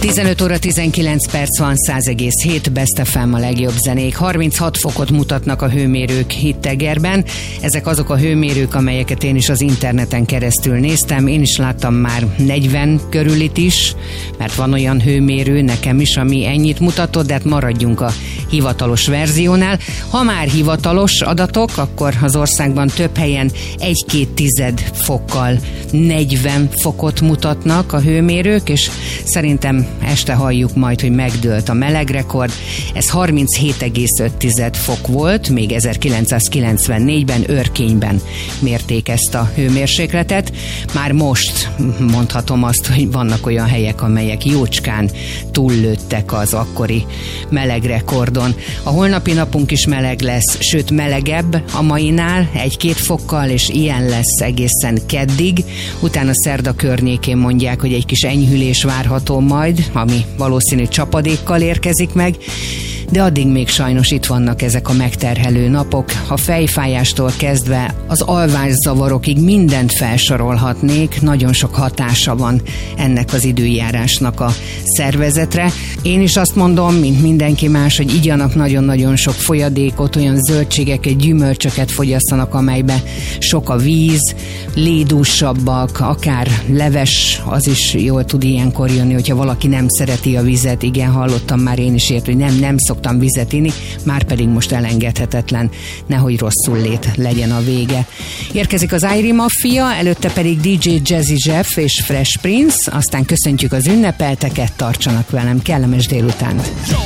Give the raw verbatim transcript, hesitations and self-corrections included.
tizenöt óra tizenkilenc perc van, száz egész hét Best ef em a legjobb zenék. harminchat fokot mutatnak a hőmérők itt Egerben. Ezek azok a hőmérők, amelyeket én is az interneten keresztül néztem. Én is láttam már negyven körülit is, mert van olyan hőmérő nekem is, ami ennyit mutatott, de hát maradjunk a hivatalos verziónál. Ha már hivatalos adatok, akkor az országban több helyen egy-két tized fokkal negyven fokot mutatnak a hőmérők, és szerintem este halljuk majd, hogy megdőlt a melegrekord. Ez harminchét egész öt fok volt, még ezerkilencszázkilencvennégyben Örkényben mérték ezt a hőmérsékletet. Már most mondhatom azt, hogy vannak olyan helyek, amelyek jócskán túllőttek az akkori melegrekordon. A holnapi napunk is meleg lesz, sőt melegebb a mainál, egy-két fokkal, és ilyen lesz egészen keddig. Utána szerda környékén mondják, hogy egy kis enyhülés várható majd, ami valószínű csapadékkal érkezik meg, de addig még sajnos itt vannak ezek a megterhelő napok. A fejfájástól kezdve az alvászavarokig mindent felsorolhatnék, nagyon sok hatása van ennek az időjárásnak a szervezetre. Én is azt mondom, mint mindenki más, hogy igyanak nagyon-nagyon sok folyadékot, olyan zöldségeket, gyümölcsöket fogyasszanak, amelybe sok a víz, lédúsabbak, akár leves, az is jól tud ilyenkor jönni, hogyha valaki nem szereti a vizet. Igen, hallottam már én is ilyet, hogy nem, nem szoktam vizet inni, már pedig most elengedhetetlen, nehogy rosszul lét legyen a vége. Érkezik az Airy Mafia, előtte pedig dé dzsé Jazzy Jeff és Fresh Prince, aztán köszöntjük az ünnepelteket, tartsanak velem, kellemes délutánt!